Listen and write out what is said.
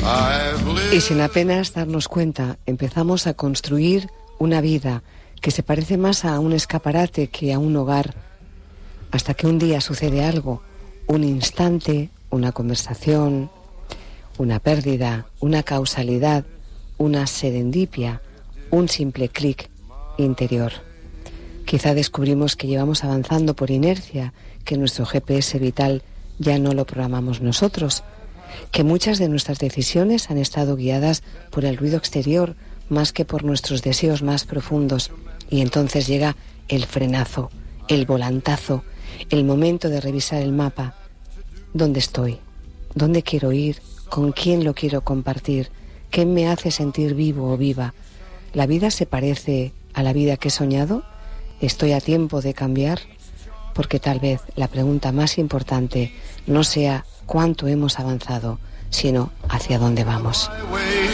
Y sin apenas darnos cuenta, empezamos a construir una vida que se parece más a un escaparate que a un hogar, hasta que un día sucede algo, un instante, una conversación, una pérdida, una causalidad, una serendipia, un simple clic interior. Quizá descubrimos que llevamos avanzando por inercia, que nuestro GPS vital ya no lo programamos nosotros, que muchas de nuestras decisiones han estado guiadas por el ruido exterior más que por nuestros deseos más profundos. Y entonces llega el frenazo, el volantazo, el momento de revisar el mapa. ¿Dónde estoy? ¿Dónde quiero ir? ¿Con quién lo quiero compartir? ¿Qué me hace sentir vivo o viva? ¿La vida se parece a la vida que he soñado? ¿Estoy a tiempo de cambiar? Porque tal vez la pregunta más importante no sea cuánto hemos avanzado, sino hacia dónde vamos.